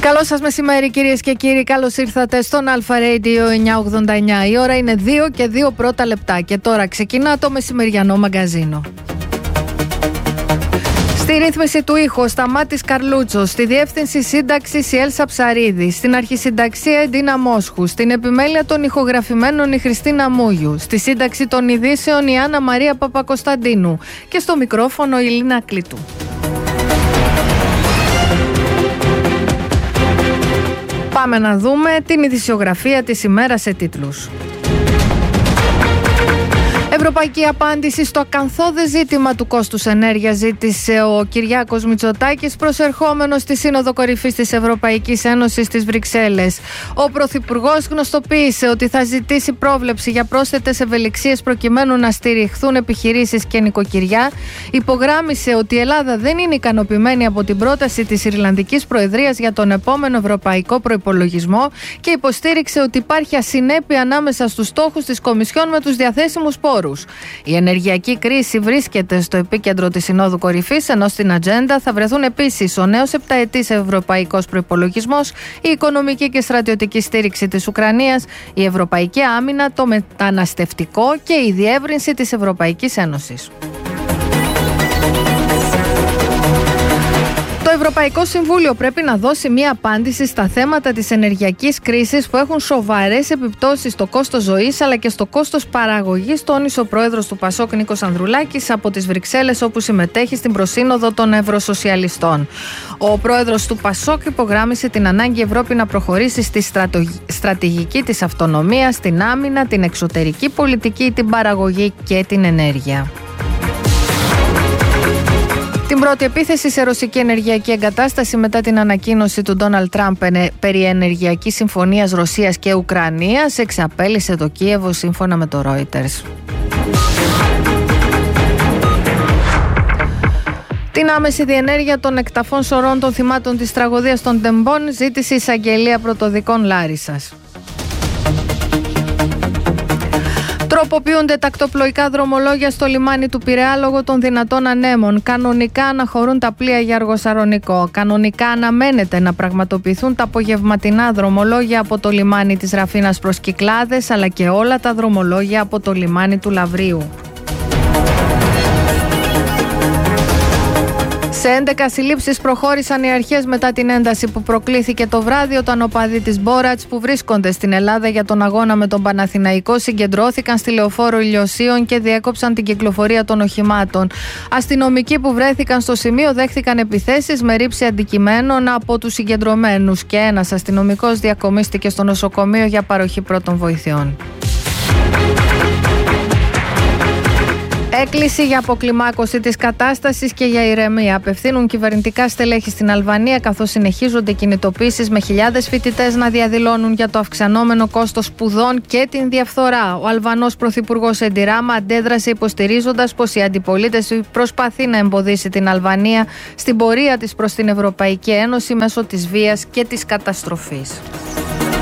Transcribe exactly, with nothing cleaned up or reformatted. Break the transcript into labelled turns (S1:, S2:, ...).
S1: Καλό σας μεσημέρι κυρίες και κύριοι, καλώς ήρθατε στον Αλφα Radio εννιακόσια ογδόντα εννιά. Η ώρα είναι δύο και δύο πρώτα λεπτά και τώρα ξεκινά το μεσημεριανό μαγκαζίνο. Στη ρύθμιση του ήχου, Σταμάτης Καρλούτσος. Στη διεύθυνση σύνταξης η Έλσα Ψαρίδη. Στην αρχισυνταξία η Ντίνα Μόσχου. Στην επιμέλεια των ηχογραφημένων η Χριστίνα Μούγιου. Στη σύνταξη των ειδήσεων η Άννα Μαρία Παπακοσταντίνου. Και στο μικρόφωνο η Λίνα Κλήτου. Πάμε να δούμε την ειδησιογραφία της ημέρας σε τίτλους. Ευρωπαϊκή απάντηση στο ακαθόδε ζήτημα του κόστους ενέργειας, ζήτησε ο Κυριάκος Μητσοτάκης, προσερχόμενος στη Σύνοδο Κορυφής της Ευρωπαϊκής Ένωσης στις Βρυξέλλες. Ο Πρωθυπουργός γνωστοποίησε ότι θα ζητήσει πρόβλεψη για πρόσθετες ευελιξίες προκειμένου να στηριχθούν επιχειρήσεις και νοικοκυριά. Υπογράμμισε ότι η Ελλάδα δεν είναι ικανοποιημένη από την πρόταση της Ιρλανδικής Προεδρίας για τον επόμενο ευρωπαϊκό προϋπολογισμό και υποστήριξε ότι υπάρχει ασυνέπεια ανάμεσα στους στόχους της Κομισιόν με τους διαθέσιμους πόρους. Η ενεργειακή κρίση βρίσκεται στο επίκεντρο της Συνόδου Κορυφής, ενώ στην ατζέντα θα βρεθούν επίσης ο νέος επταετής ευρωπαϊκός προϋπολογισμός, η οικονομική και στρατιωτική στήριξη της Ουκρανίας, η ευρωπαϊκή άμυνα, το μεταναστευτικό και η διεύρυνση της Ευρωπαϊκής Ένωσης. Το Ευρωπαϊκό Συμβούλιο πρέπει να δώσει μία απάντηση στα θέματα της ενεργειακής κρίσης που έχουν σοβαρές επιπτώσεις στο κόστος ζωής αλλά και στο κόστος παραγωγής, τόνισε ο πρόεδρος του Πασόκ Νίκος Ανδρουλάκης από τις Βρυξέλλες, όπου συμμετέχει στην προσύνοδο των Ευρωσοσιαλιστών. Ο πρόεδρος του Πασόκ υπογράμμισε την ανάγκη η Ευρώπη να προχωρήσει στη στρατηγική της αυτονομίας, την άμυνα, την εξωτερική πολιτική, την παραγωγή και την ενέργεια. Την πρώτη επίθεση σε ρωσική ενεργειακή εγκατάσταση μετά την ανακοίνωση του Ντόναλντ Τραμπ περί ενεργειακής συμφωνίας Ρωσίας και Ουκρανίας εξαπέλυσε το Κίεβο, σύμφωνα με το Reuters. Την άμεση διενέργεια των εκταφών σωρών των θυμάτων της τραγωδίας των Τεμπών ζήτησε η εισαγγελία πρωτοδικών Λάρισσας. Τροποποιούνται τακτοπλοϊκά δρομολόγια στο λιμάνι του Πειραιά λόγω των δυνατών ανέμων. Κανονικά αναχωρούν τα πλοία για Αργοσαρονικό. Κανονικά αναμένεται να πραγματοποιηθούν τα απογευματινά δρομολόγια από το λιμάνι της Ραφίνας προς Κυκλάδες, αλλά και όλα τα δρομολόγια από το λιμάνι του Λαβρίου. Σε έντεκα συλλήψεις προχώρησαν οι αρχές μετά την ένταση που προκλήθηκε το βράδυ όταν οπαδοί της Μπόρατς που βρίσκονται στην Ελλάδα για τον αγώνα με τον Παναθηναϊκό συγκεντρώθηκαν στη Λεωφόρο Ηλιοσίων και διέκοψαν την κυκλοφορία των οχημάτων. Αστυνομικοί που βρέθηκαν στο σημείο δέχθηκαν επιθέσεις με ρήψη αντικειμένων από τους συγκεντρωμένους και ένας αστυνομικός διακομίστηκε στο νοσοκομείο για παροχή πρώτων βοηθειών. Έκκληση για αποκλιμάκωση της κατάστασης και για ηρεμία απευθύνουν κυβερνητικά στελέχη στην Αλβανία, καθώς συνεχίζονται κινητοποίησεις με χιλιάδες φοιτητές να διαδηλώνουν για το αυξανόμενο κόστος σπουδών και την διαφθορά. Ο Αλβανός πρωθυπουργός Έντι Ράμα αντέδρασε υποστηρίζοντας πως η αντιπολίτευση προσπαθεί να εμποδίσει την Αλβανία στην πορεία της προς την Ευρωπαϊκή Ένωση μέσω της βίας και της καταστροφής.